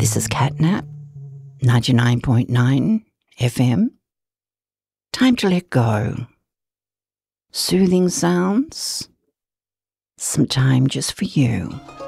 This is Catnap, 99.9 FM. Time to let go. Soothing sounds. Some time just for you.